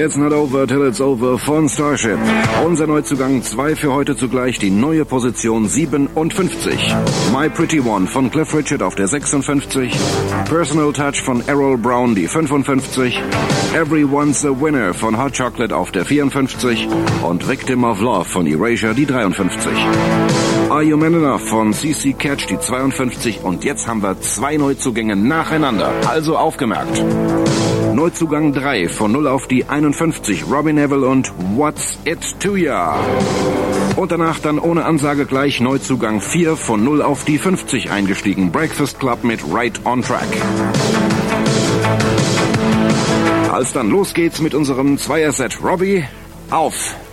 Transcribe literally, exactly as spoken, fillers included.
It's not over till it's over von Starship. Unser Neuzugang zwei für heute zugleich, die neue Position siebenundfünfzig. My Pretty One von Cliff Richard auf der sechsundfünfzig. Personal Touch von Errol Brown, die fünfundfünfzig. Everyone's a Winner von Hot Chocolate auf der vierundfünfzig. Und Victim of Love von Erasure, die dreiundfünfzig. Are You Man Enough von C C Catch, die zweiundfünfzig. Und jetzt haben wir zwei Neuzugänge nacheinander. Also aufgemerkt. Neuzugang drei von null auf die einundfünfzig. Robbie Neville und What's It to Ya. Und danach dann ohne Ansage gleich Neuzugang vier von null auf die fünfzig eingestiegen. Breakfast Club mit Right on Track. Als dann los geht's mit unserem Zweierset. Robbie, auf!